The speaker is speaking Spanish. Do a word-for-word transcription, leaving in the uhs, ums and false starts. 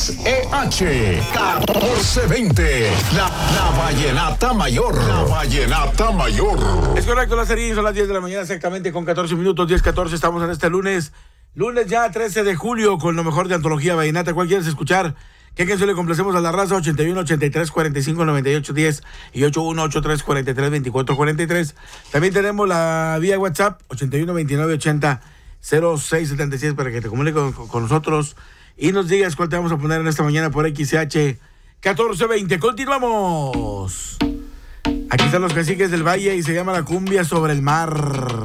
X E H catorce veinte. La, la Vallenata Mayor. La Vallenata Mayor. Es correcto, la serie son las diez de la mañana exactamente con catorce minutos, diez catorce. Estamos en este lunes, lunes ya trece de julio con lo mejor de Antología Vallenata. ¿Cuál quieres escuchar? ¿Qué canción le complacemos a la raza? ochenta y uno, ochenta y tres, cuarenta y cinco, noventa y ocho, diez y ochenta y uno, ochenta y tres, cuarenta y tres, veinticuatro, cuarenta y tres. También tenemos la vía WhatsApp ochenta y uno, veintinueve, ochenta, cero seis, setenta y seis para que te comuniques con, con nosotros y nos digas cuál te vamos a poner en esta mañana por X H catorce veinte. Continuamos. Aquí están los caciques del Valle y se llama La Cumbia sobre el Mar.